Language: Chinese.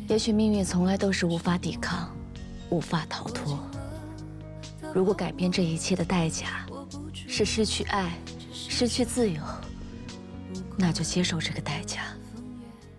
也许命运从来都是无法抵抗，无法逃脱。如果改变这一切的代价是失去爱，失去自由，那就接受这个代价。